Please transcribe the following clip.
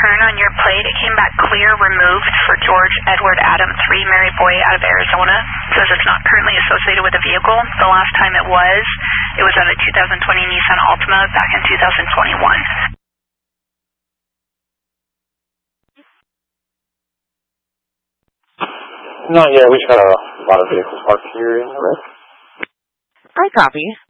return on your plate, it came back clear, removed for George Edward Adam 3 Mary Boy out of Arizona. It says it's not currently associated with the vehicle. The last time it was on a 2020 Nissan Altima back in 2021. No, yeah, we just got a lot of vehicles parked here in the red. I copy.